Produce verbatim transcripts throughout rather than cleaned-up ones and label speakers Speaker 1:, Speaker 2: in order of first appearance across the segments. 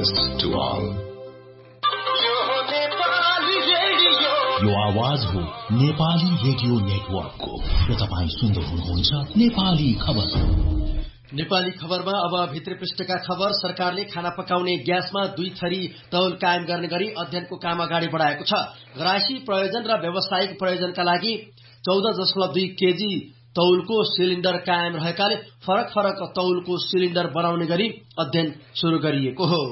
Speaker 1: service to all. यो आवाज हो नेपाली रेडियो नेटवर्कको र तपाईं सुन्दै हुनुहुन्छ नेपाली खबर।
Speaker 2: नेपाली खबरमा अब भित्री पृष्ठका खबर। सरकारले खाना पकाउने ग्यासमा दुई थरी तौल कायम गर्ने गरी अध्ययनको काम अगाडि बढाएको छ। घरायसी प्रयोजन र व्यावसायिक प्रयोजनका लागि चौध दशमलव दुई केजी तौलको सिलिण्डर कायम रहेकाले फरक फरक तौलको सिलिण्डर बनाउने गरी अध्ययन शुरू गरिएको हो।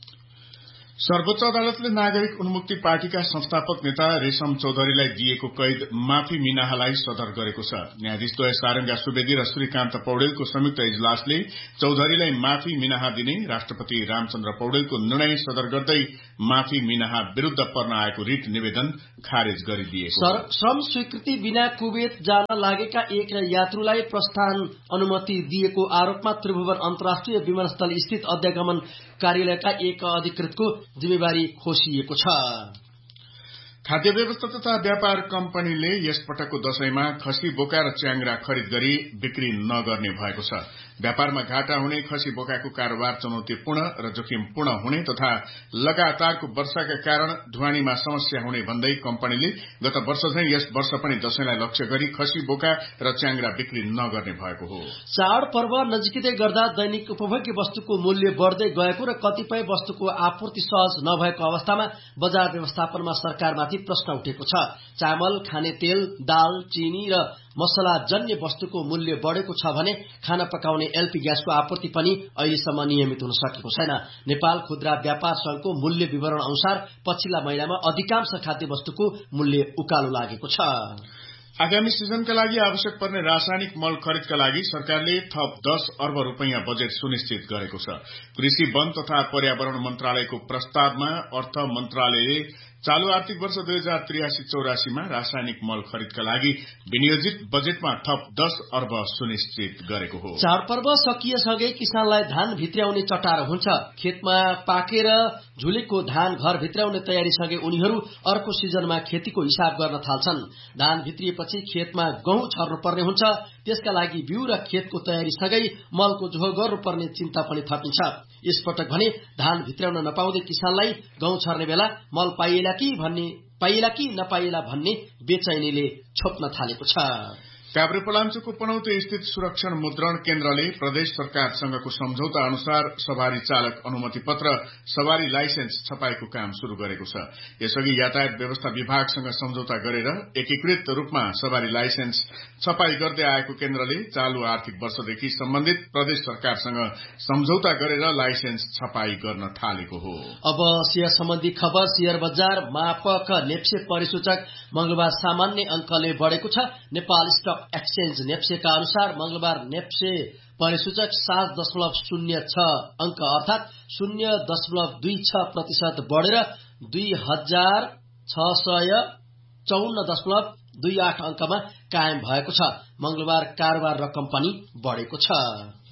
Speaker 3: सर्वोच्च अदालतले नागरिक उन्मुक्ति पार्टीका संस्थापक नेता रेशम चौधरीलाई दिएको कैद माफी मिनाहालाई सदर गरेको छ। न्यायाधीशद्वय सारंगा सुवेदी र श्रीकान्त पौडेलको संयुक्त इजलासले चौधरीलाई माफी मिनाहा दिने राष्ट्रपति रामचन्द्र पौडेलको निर्णय सदर गर्दै माफी मिनाहा विरूद्ध पर्न आएको रिट निवेदन खारेज गरिदिएको।
Speaker 2: श्रम स्वीकृति बिना कुवेत जान लागेका एक यात्रुलाई प्रस्थान अनुमति दिएको आरोपमा त्रिभुवन अन्तर्राष्ट्रिय विमानस्थल स्थित अध्यागमन कार्यालयका एक अधिकृतको जिम्मेवारी खोसिएको छ।
Speaker 3: खाद्य व्यवस्था तथा व्यापार कम्पनीले यस पटकको दशैंमा खसी बोका र च्याङ्ग्रा खरिद गरी बिक्री नगर्ने भएको छ। व्यापारमा घाटा हुने खसी बोकाको कारोबार चुनौतीपूर्ण र जोखिमपूर्ण हुने तथा लगातारको वर्षाका कारण ढुवानीमा समस्या हुने भन्दै कम्पनीले गत वर्ष झैं यस वर्ष पनि दशैंलाई लक्ष्य गरी खसी बोका र च्याङ्ग्रा बिक्री नगर्ने भएको हो।
Speaker 2: चाडपर्व नजिकै गर्दा दैनिक उपभोग्य वस्तुको मूल्य बढ़दै गएको र कतिपय वस्तुको आपूर्ति सहज नभएको अवस्थामा बजार व्यवस्थापनमा सरकारमाथि प्रश्न उठेको छ। चामल, खाने तेल, दाल, चिनी र मसला जन्य वस्तुको मूल्य बढ़ेको छ भने खाना पकाउने एलपी ग्यासको आपूर्ति पनि अहिलेसम्म नियमित हुन सकेको छैन। नेपाल खुद्रा व्यापार संघको मूल्य विवरण अनुसार पछिल्ला महिनामा अधिकांश खाद्य वस्तुको मूल्य उकालो लागेको छ।
Speaker 3: आगामी सिजनका लागि आवश्यक पर्ने रासायनिक मल खरिदका लागि सरकारले थप दस अर्ब रूपियाँ बजेट सुनिश्चित गरेको छ। कृषि, वन तथा पर्यावरण मन्त्रालयको प्रस्तावमा अर्थ मन्त्रालयले चालू आर्थिक वर्ष दुई हजार त्रियासी चौरासीमा रासायनिक मल खरिदका लागि विनियोजित बजेटमा थप दस अर्ब सुनिश्चित गरेको हो।
Speaker 2: चाडपर्व सकिएसँगै किसानलाई धान भित्र्याउने चटारो हुन्छ। खेतमा पाकेर झुलेको धान घर भित्र्याउने तयारीसँगै उनीहरू अर्को सिजनमा खेतीको हिसाब गर्न थाल्छन्। धान भित्रिएपछि खेतमा गहुँ छर्नुपर्ने हुन्छ। त्यसका लागि बिउ र खेतको तयारीसँगै मलको जोहो गर्नुपर्ने चिन्ता पनि थपिन्छ। यसपटक भने धान भित्र्याउन नपाउँदै किसानलाई गहुँ छर्ने बेला मल पाइएला कि भन्ने पाइएला कि नपाइएला भन्ने बेचैनीले छोप्न थालेको छ।
Speaker 3: काभ्रेपलाञ्चोको पनौते स्थित सुरक्षण मुद्रण केन्द्रले प्रदेश सरकारसँगको सम्झौता अनुसार सवारी चालक अनुमति पत्र, सवारी लाइसेन्स छपाईको काम शुरू गरेको छ। यसअघि यातायात व्यवस्था विभागसँग सम्झौता गरेर एकीकृत रूपमा सवारी लाइसेन्स छपाई गर्दै आएको केन्द्रले चालू आर्थिक वर्षदेखि सम्बन्धित प्रदेश सरकारसँग सम्झौता गरेर लाइसेन्स छपाई गर्न थालेको हो।
Speaker 2: अब शेयर सम्बन्धी खबर। शेयर बजार मापक नेप्से परिसूचक मंगलबार सामान्य अंकले बढ़ेको छ। नेपाल स्टक एक्सचेन्ज नेप्सेका अनुसार मंगलबार नेप्से परिसूचक सात दशमलव शून्य छ अंक अर्थात शून्य दशमलव दुई छ प्रतिशत बढ़ेर दुई हजार छ सय चौन्न दशमलव दुई आठ अंकमा कायम भएको छ। मंगलबार कारोबार रकम पनि बढ़ेको छ।